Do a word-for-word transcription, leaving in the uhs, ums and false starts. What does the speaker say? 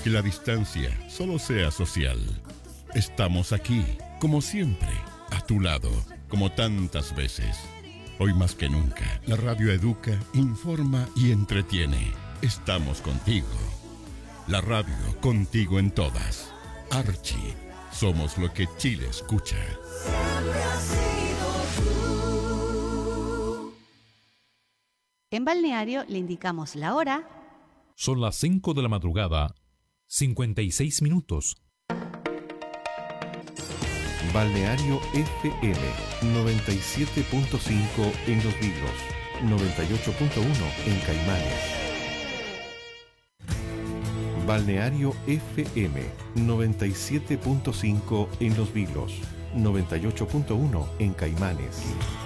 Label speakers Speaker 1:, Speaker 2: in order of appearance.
Speaker 1: que la distancia solo sea social. Estamos aquí, como siempre, a tu lado, como tantas veces. Hoy más que nunca, la radio educa, informa y entretiene. Estamos contigo. La radio contigo en todas. Archie, somos lo que Chile escucha.
Speaker 2: Siempre has sido tú.
Speaker 3: En Balneario le indicamos la hora.
Speaker 4: Son las cinco de la madrugada, cincuenta y seis minutos.
Speaker 5: Balneario F M noventa y siete punto cinco en Los Vilos, noventa y ocho punto uno en Caimanes. Balneario F M noventa y siete punto cinco en Los Vilos, noventa y ocho punto uno en Caimanes.